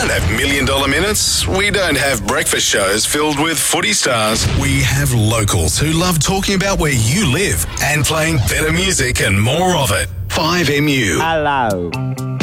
don't have $1 million minutes. We don't have breakfast shows filled with footy stars. We have locals who love talking about where you live and playing better music and more of it. 5MU. Hello.